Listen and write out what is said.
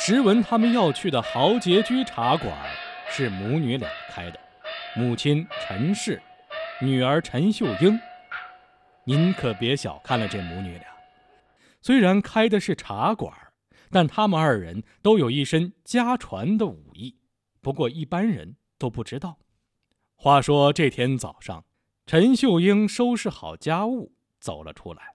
时闻他们要去的豪杰居茶馆是母女俩开的，母亲陈氏，女儿陈秀英。您可别小看了这母女俩，虽然开的是茶馆，但他们二人都有一身家传的武艺，不过一般人都不知道。话说这天早上，陈秀英收拾好家务走了出来，